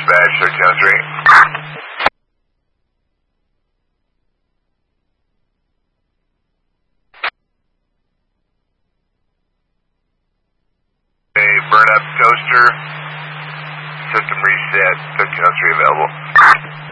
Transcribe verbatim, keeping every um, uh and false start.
dispatch, thirteen oh three. A burn up toaster, system reset, thirteen oh three available.